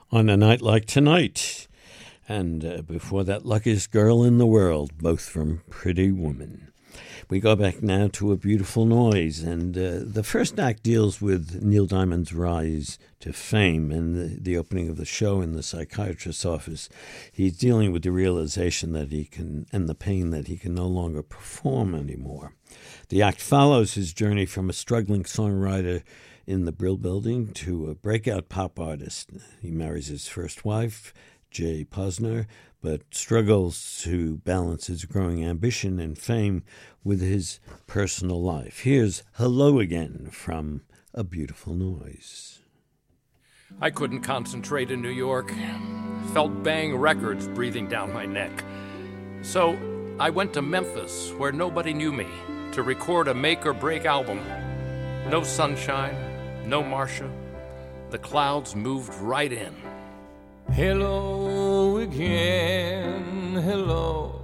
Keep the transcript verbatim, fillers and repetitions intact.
On a Night Like Tonight. And uh, before that, Luckiest Girl in the World, both from Pretty Woman. We go back now to A Beautiful Noise, and uh, the first act deals with Neil Diamond's rise to fame and the, the opening of the show in the psychiatrist's office. He's dealing with the realization that he can, and the pain that he can no longer perform anymore. The act follows his journey from a struggling songwriter in the Brill Building to a breakout pop artist. He marries his first wife, Jay Posner, but struggles to balance his growing ambition and fame with his personal life. Here's Hello Again from A Beautiful Noise. I couldn't concentrate in New York. Felt Bang Records breathing down my neck. So I went to Memphis, where nobody knew me, to record a make-or-break album. No sunshine, no Marsha. The clouds moved right in. Hello again, hello